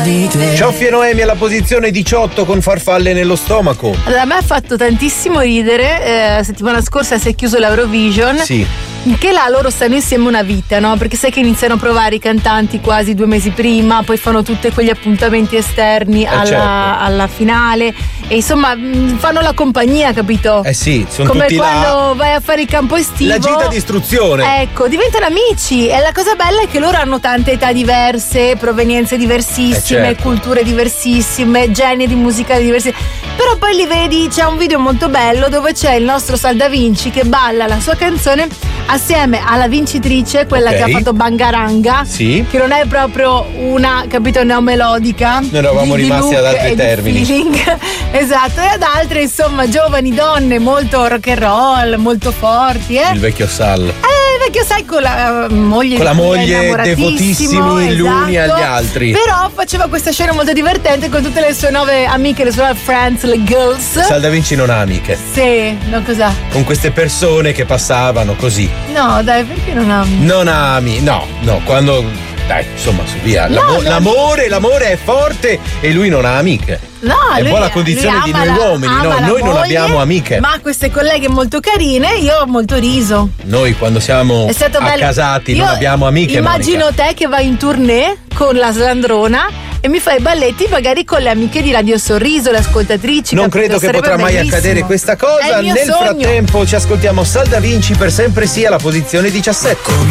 di te. Cioffi e Noemi alla posizione 18 con Farfalle nello stomaco. Allora, a me ha fatto tantissimo ridere. Settimana scorsa si è chiuso l'Eurovision. Sì. Che là loro stanno insieme una vita, no? Perché sai che iniziano a provare i cantanti quasi 2 mesi prima, poi fanno tutti quegli appuntamenti esterni alla finale e insomma fanno la compagnia, capito? Sì, sono come tutti quando là. vai a fare il campo estivo. La gita di istruzione. Ecco, diventano amici e la cosa bella è che loro hanno tante età diverse, provenienze diversissime, certo. culture diversissime, generi musicali diversi. Però poi li vedi, c'è un video molto bello dove c'è il nostro Sal Da Vinci che balla la sua canzone assieme alla vincitrice, quella che ha fatto Bangaranga, sì, che non è proprio una, capito, neomelodica. Noi eravamo rimasti ad altri termini. Feeling. Esatto, e ad altre, insomma, giovani donne molto rock and roll, molto forti. Il vecchio Sal. Il vecchio Sal con la moglie. Con la moglie, devotissimi gli uni agli altri. Però faceva questa scena molto divertente con tutte le sue 9 amiche, le sue friends, le girls. Sal Da Vinci non ha amiche. Sì, no, cos'ha? Con queste persone che passavano così. No, dai, perché non ami? Non ami, no, quando. Dai, insomma, su via. No, l'amore è forte e lui non ha amiche. No, è un po' la condizione di noi uomini, no? Noi non abbiamo amiche. Ma queste colleghe molto carine, io ho molto riso. Noi quando siamo accasati non abbiamo amiche. Immagino Monica. te che vai in tournée con la Slandrona e mi fai balletti magari con le amiche di Radio Sorriso, le ascoltatrici. Non credo che potrà mai accadere questa cosa. Nel frattempo ci ascoltiamo Sal Da Vinci per sempre sì alla posizione 17.